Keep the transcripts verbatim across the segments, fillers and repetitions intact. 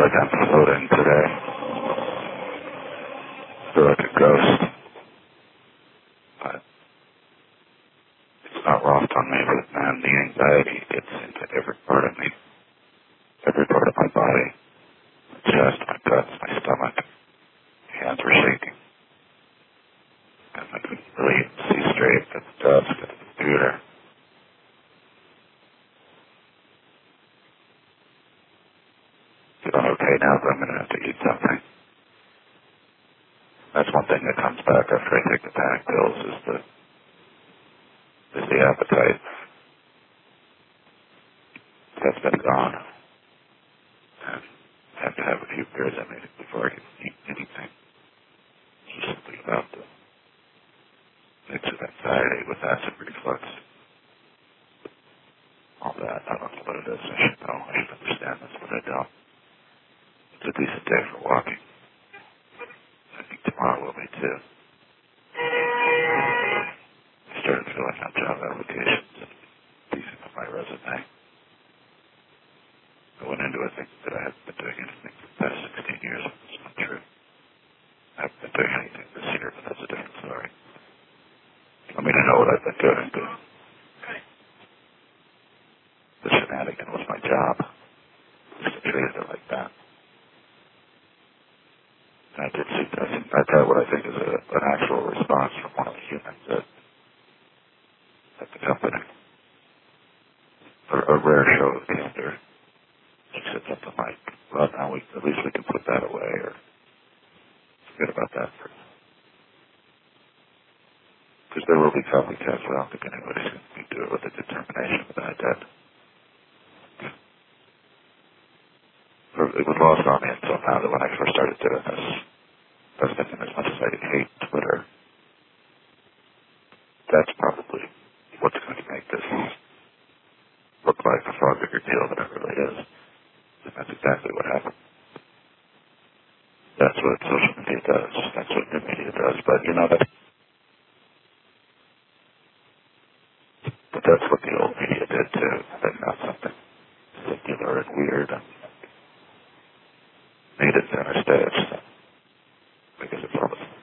like I'm floating today. I feel like a ghost. But it's not lost on me, but man, the anxiety gets into every part of me. Every part of my body. My chest, my guts, my stomach. My hands were shaking. And I couldn't really see straight at the desk at the computer. Feeling okay now, but I'm going to have to eat something. That's one thing that comes back after I take the panic pills is the, is the appetite. That's been gone. And I have to have a few beers in me before I can eat anything. It's just something about the mix of anxiety with acid reflux. All that. I don't know what it is. I should know. I should understand this, but I don't. It's a decent day for walking. I think tomorrow will be too. I started filling out job applications and piecing up my resume. I went into it thinking that I haven't been doing anything for the past sixteen years. It's not true. I haven't been doing anything this year, but that's a different story. I mean, I know what I've been doing, but the shenanigan was my job. I just treated it like that. And I did see that. I got what I think is a, an actual response from one of the humans at, at the company. A, a rare show of candor. She said something like, well, now we, at least we can put that away, or forget about that for now. Because there will be copycats, but I don't think anybody's going to do it with the determination that I did. It was lost on me until now that when I first started doing this, I was thinking as much as I hate Twitter, that's probably what's going to make this look like a far bigger deal than it really is. And that's exactly what happened. That's what social media does. That's what new media does. But, you know, that, but that's what the old media did, too. They got something singular and weird and made it center stage. So, because it's all the same.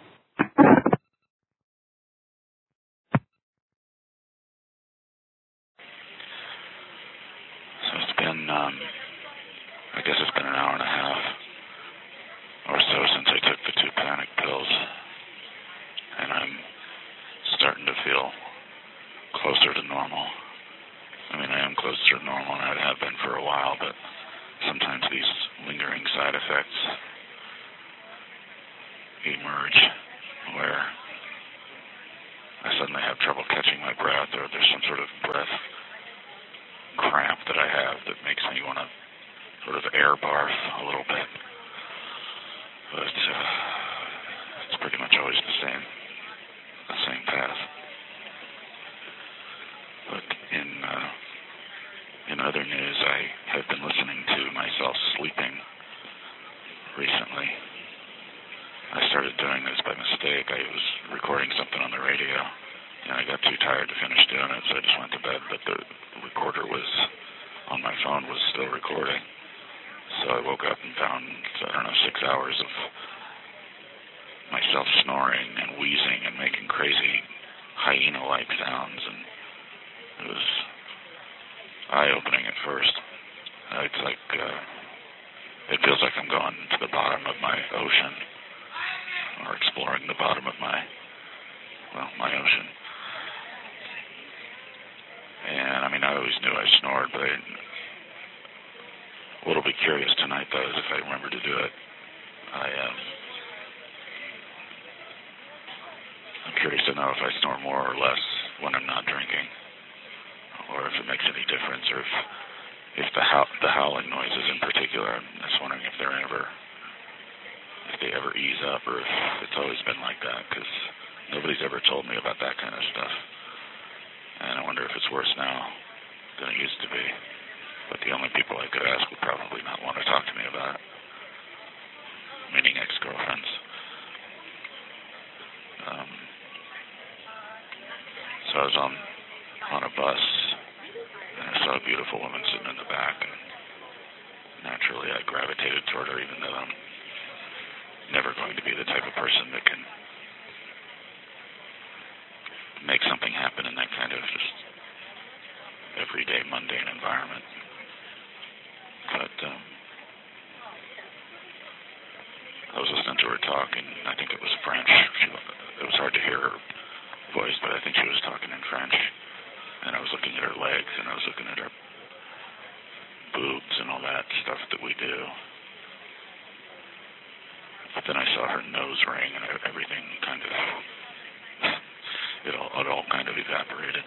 So it's been, um, I guess it's been an hour and a half or so since I took the two panic pills. And I'm starting to feel closer to normal. I mean, I am closer to normal, and I have been for a while, but sometimes these lingering side effects emerge where I suddenly have trouble catching my breath, or there's some sort of breath cramp that I have that makes me want to sort of air barf a little bit. But uh, it's pretty much always the same, the same path. But in uh, in other news, I have been listening to myself sleeping recently. I started doing this by mistake. I was recording something on the radio, and I got too tired to finish doing it, so I just went to bed. But the recorder was on my phone was still recording, so I woke up and found I don't know six hours of myself snoring and wheezing and making crazy hyena-like sounds, and it was eye-opening at first. Uh, it's like, uh, it feels like I'm going to the bottom of my ocean, or exploring the bottom of my, well, my ocean. And, I mean, I always knew I snored, but I, what'll be curious tonight, though, is if I remember to do it. I, um, I'm curious to know if I snore more or less when I'm not drinking, or if it makes any difference, or if if the howl, the howling noises in particular, I'm just wondering if they're ever, if they ever ease up, or if it's always been like that, because nobody's ever told me about that kind of stuff. And I wonder if it's worse now than it used to be. But the only people I could ask would probably not want to talk to me about it, meaning ex-girlfriends. Um, so I was on, on a bus, and I saw a beautiful woman sitting in the back, and naturally I grabbed gravitated toward her, even though I'm never going to be the type of person that can make something happen in that kind of just everyday mundane environment. But um, I was listening to her talk, and I think it was French. She, it was hard to hear her voice, but I think she was talking in French. And I was looking at her legs, and I was looking at her boobs and all that stuff that we do. But then I saw her nose ring, and everything kind of, it all, it all kind of evaporated.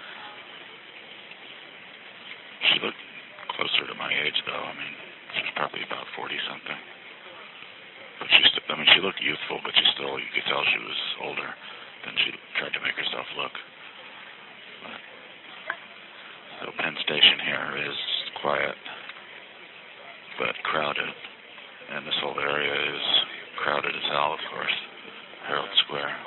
She looked closer to my age, though. I mean, she was probably about forty-something. But she, st- I mean, she looked youthful, but she still, you could tell she was older than she tried to make herself look. But, so Penn Station here is quiet, but crowded. And this whole area is crowded as hell, of course. Herald Square.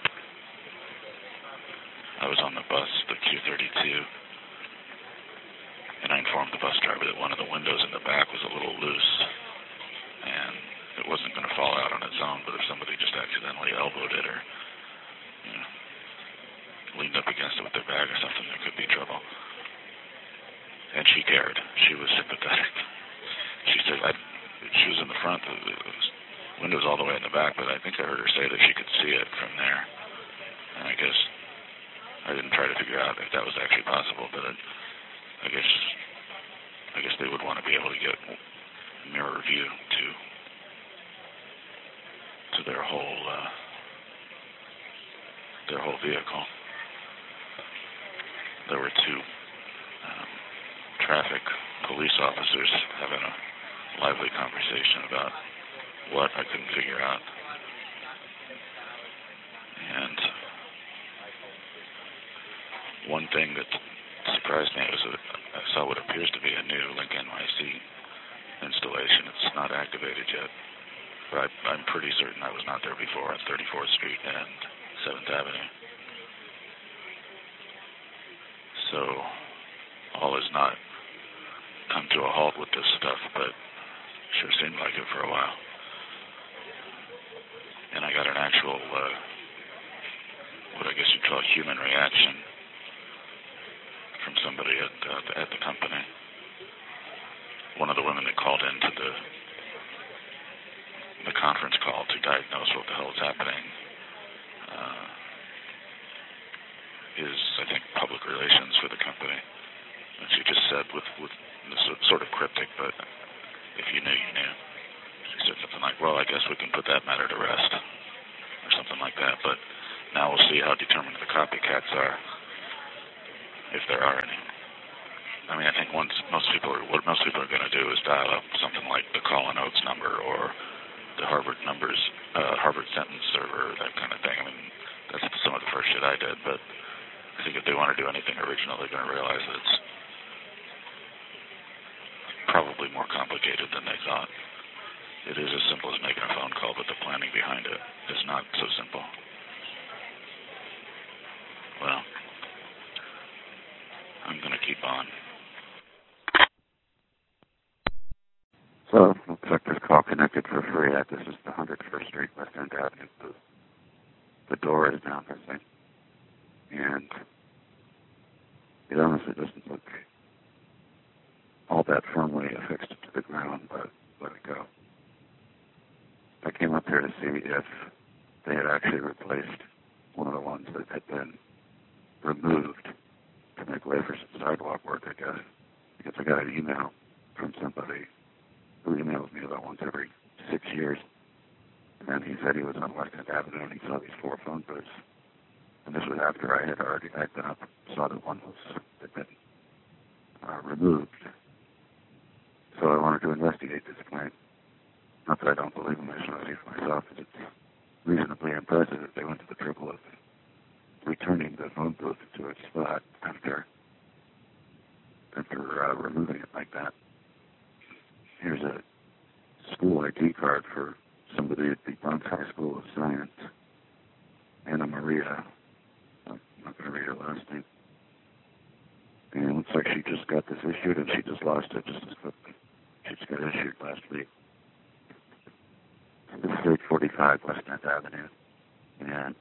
I was on the bus, the Q thirty-two, and I informed the bus driver that one of the windows in the back was a little loose, and it wasn't going to fall out on its own, but if somebody just accidentally elbowed it or, you know, leaned up against it with their bag or something, there could be trouble. And she cared. She was sympathetic. She said, I, she was in the front, the, the windows all the way in the back, but I think I heard her say that she could see it from there. And I guess I didn't try to figure out if that was actually possible, but it, I guess I guess they would want to be able to get mirror view to to their whole uh, their whole vehicle. There were two um, traffic police officers having a lively conversation about what I couldn't figure out. And one thing that surprised me was that I saw what appears to be a new Link N Y C installation. It's not activated yet, but I, I'm pretty certain I was not there before on thirty-fourth Street and seventh Avenue. So all has not come to a halt with this stuff, but sure seemed like it for a while. And I got an actual, uh, what I guess you'd call a human reaction from somebody at, uh, at the company. One of the women that called into the the conference call to diagnose what the hell is happening uh, is, I think, public relations for the company. And she just said, with, with this sort of cryptic, but if you knew, you knew. She said something like, well, I guess we can put that matter to rest, or something like that. But now we'll see how determined the copycats are, if there are any. I mean, I think once most people are, what most people are going to do is dial up something like the Call and Oates number or the Harvard numbers, uh, Harvard sentence server, that kind of thing. I mean, that's some of the first shit I did, but I think if they want to do anything original, they're going to realize that it's probably more complicated than they thought. It is as simple as making a phone call, but the planning behind it is not so simple. Well, I'm going to keep on. So, looks like this call connected for free. This is the one hundred first Street, West End Avenue. The, the door is down, I think. And it honestly doesn't look all that firmly affixed to the ground, but let it go. I came up here to see if they had actually replaced one of the ones that had been removed to make way for some sidewalk work, I guess. Because I got an email from somebody who emails me about once every six years. And he said he was on West End Avenue and he saw these four phone booths. And this was after I had already I'd been up, saw that one was had been uh, removed. So I wanted to investigate this claim. Not that I don't believe him, I just want to see for myself. It's reasonably impressive that they went to the trouble of returning the phone booth to its spot after after uh, removing it like that. Here's a school I D card for somebody at the Bronx High School of Science, Anna Maria. I'm not going to read her last name. And it looks like she just got this issued and she just lost it just as quickly. She just got issued last last week. This is eight forty-five West tenth Avenue, and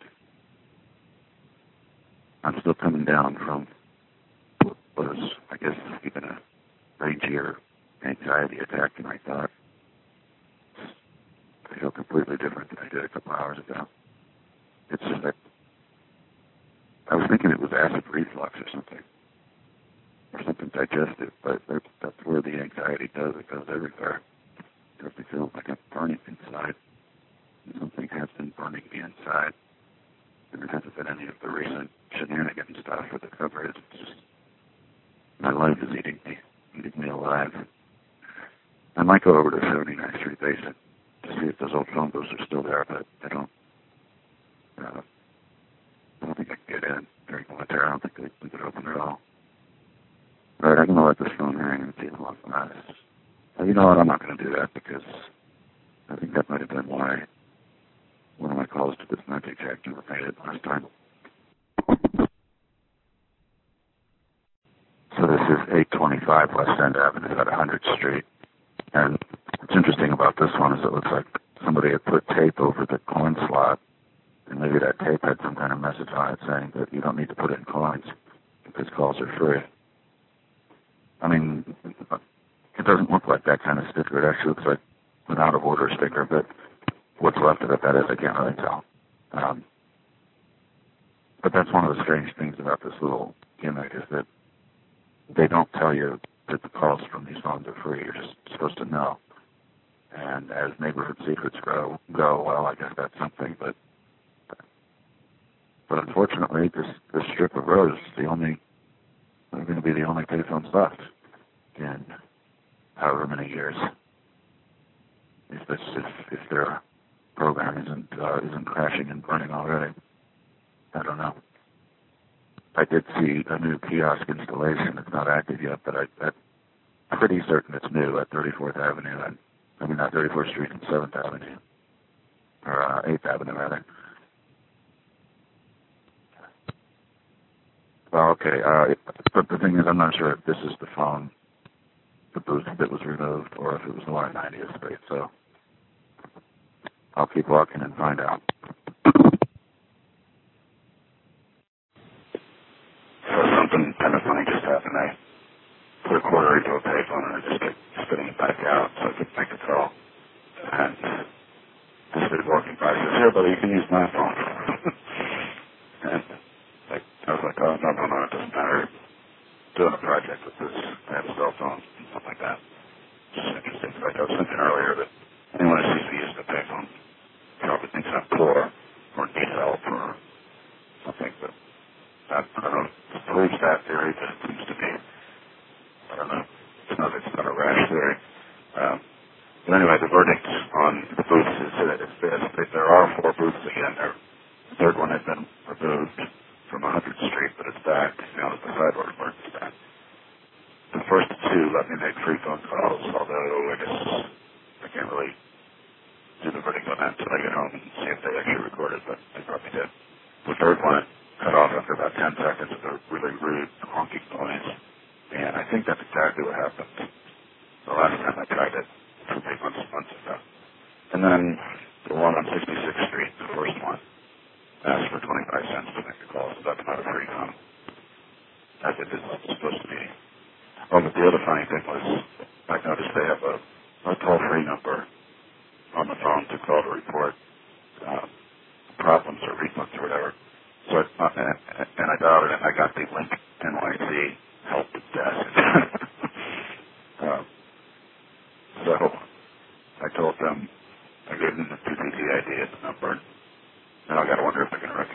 I'm still coming down from what was, I guess, even a ragier anxiety attack than I thought. I feel completely different than I did a couple hours ago. It's just that I was thinking it was acid reflux or something, or something digestive, but that's where the anxiety does. It goes everywhere. It starts to feel like I'm burning inside. Something has been burning me inside. And there hasn't been any of the recent shenanigans stuff with the coverage. It's just, my life is eating me, eating me alive. I might go over to seventy-ninth Street Basement to see if those old phone booths are still there, but I don't, uh, I don't think I can get in during the winter. I don't think they, we could open at all. All right, I'm going to let this phone ring and see them off the eyes. You know what, I'm not going to do that because I think that might have been why one of my calls to this magic check never made it last time. So this is eight twenty-five West End Avenue at one hundredth Street. And what's interesting about this one is it looks like somebody had put tape over the coin slot, and maybe that tape had some kind of message on it saying that you don't need to put in coins because calls are free. I mean, it doesn't look like that kind of sticker. It actually looks like an out-of-order sticker, but what's left of it, that is, I can't really tell. Um, but that's one of the strange things about this little gimmick is that they don't tell you that the calls from these phones are free. You're just supposed to know. And as neighborhood secrets grow, go, well, I guess that's something. But but unfortunately, this this strip of road is the only, they're going to be the only payphones left in however many years. If this if, if their program isn't uh, isn't crashing and burning already, I don't know. I did see a new kiosk installation. It's not active yet, but I, I'm pretty certain it's new at thirty-fourth Avenue and I mean not thirty-fourth Street and seventh Avenue, or uh, eighth Avenue rather. Well, okay, uh, it, but the thing is, I'm not sure if this is the phone, the booth that was removed, or if it was the one at ninetieth Street. So I'll keep walking and find out. So something kind of funny just happened. I put a quarter into a payphone and I just kept spitting it back out so I could make a call. And this dude walking by says, "Here, buddy, you can use my phone." And like, I was like, "Oh, no, no, no, it doesn't matter. Doing a project with this. I have a cell phone," and stuff like that. Just interesting. Like I was thinking earlier that anyone who sees me using a payphone probably thinks I'm poor or need help or something, but I, I don't know if it proves that theory, but it seems to be, I don't know, it's not, it's not a rash theory. Um, but anyway, the verdict on the booths is that it's this, that there are four booths again. There, the third one had been removed from one hundredth Street, but it's back now that the sidewalk work is back. The first two let me make free phone calls, although I guess I can't really do the verdict on that until I get home and see if they actually recorded, but they probably did. The third one cut off after about ten seconds of a really rude honking noise, and I think that's exactly what happened the last time I tried it for three months, months ago. And then the one on sixty-sixth Street, the first one, asked for twenty-five cents to make a call, so that's not a free phone, as it is supposed to be. Oh, but the other funny thing was, I noticed they have a, a toll-free number on the phone to call to report uh, problems or refunds or whatever. So, uh, and, and I dialed it, and I got the link N Y C help desk. uh, so I told them, I gave them the P P T I D at the number. Now I got to wonder if they're going to